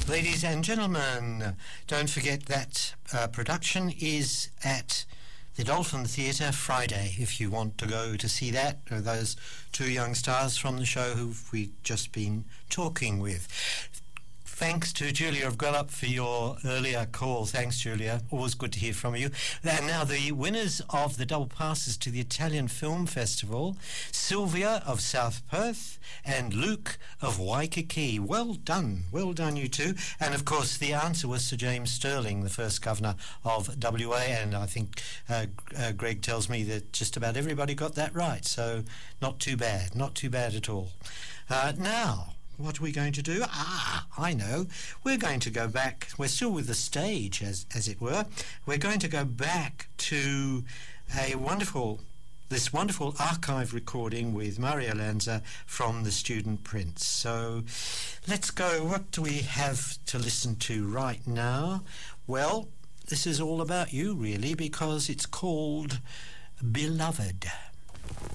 Ladies and gentlemen, don't forget that production is at the Dolphin Theatre Friday if you want to go to see that. Those two young stars from the show who we've just been talking with. Thanks to Julia of Guelph for your earlier call. Thanks, Julia. Always good to hear from you. And now the winners of the double passes to the Italian Film Festival, Sylvia of South Perth and Luke of Waikiki. Well done. Well done, you two. And, of course, the answer was Sir James Stirling, the first governor of WA, and I think Greg tells me that just about everybody got that right, so not too bad. Not too bad at all. Now, what are we going to do? I know. We're going to go back. We're still with the stage, as it were. We're going to go back to this wonderful archive recording with Mario Lanza from The Student Prince. So let's go. What do we have to listen to right now? Well, this is all about you, really, because it's called Beloved.